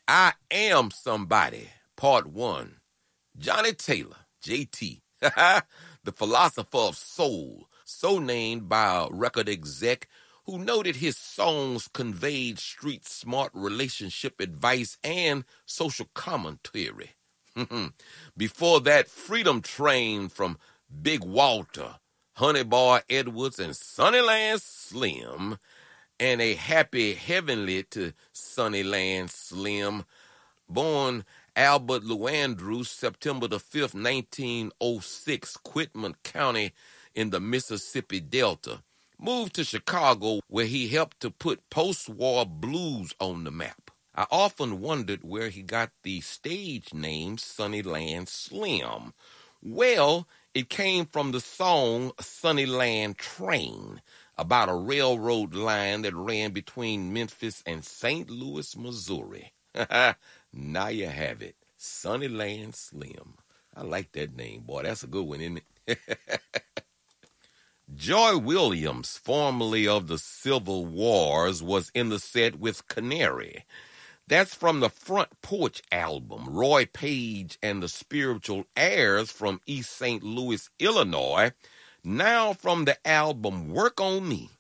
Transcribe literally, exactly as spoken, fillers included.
I Am Somebody, Part one. Johnny Taylor, J T, the philosopher of soul, so named by a record exec who noted his songs conveyed street smart relationship advice and social commentary. Before that, Freedom Train from Big Walter, Honey Boy Edwards, and Sunnyland Slim, and a happy heavenly to Sunnyland Slim, born Albert Lew September the fifth, nineteen oh six, Quitman County in the Mississippi Delta, moved to Chicago where he helped to put post-war blues on the map. I often wondered where he got the stage name Sunnyland Slim. Well, it came from the song Sunnyland Train, about a railroad line that ran between Memphis and Saint Louis, Missouri. Now you have it, Sunnyland Slim. I like that name, boy. That's a good one, isn't it? Joy Williams, formerly of the Civil Wars, was in the set with Canary. That's from the Front Porch album, Roy Page and the Spiritual Heirs from East Saint Louis, Illinois. Now from the album Work on Me.